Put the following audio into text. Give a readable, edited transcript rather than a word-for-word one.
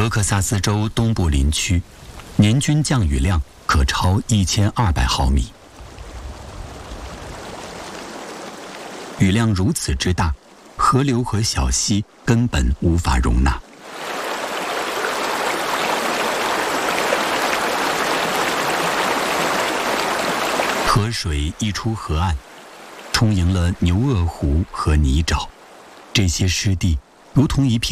德克萨斯州东部林区，年均降雨量可超1200毫米。雨量如此之大，河流和小溪根本无法容纳。河水溢出河岸，充盈了牛轭湖和泥沼，这些湿地如同一片